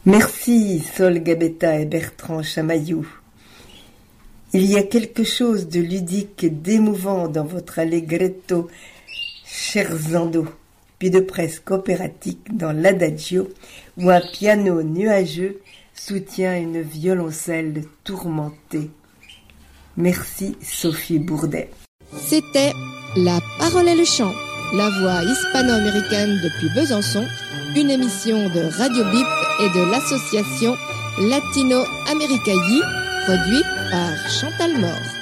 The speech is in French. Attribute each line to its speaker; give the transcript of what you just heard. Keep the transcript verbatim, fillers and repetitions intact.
Speaker 1: Merci Sol Gabetta et Bertrand Chamaillou. Il y a quelque chose de ludique et d'émouvant dans votre allegretto scherzando, puis de presque opératique dans l'adagio, où un piano nuageux soutient une violoncelle tourmentée. Merci Sophie Bourdet.
Speaker 2: C'était La parole et le chant, la voix hispano-américaine depuis Besançon, une émission de Radio Bip et de l'association Latino Americaï, produite par Chantal Mort.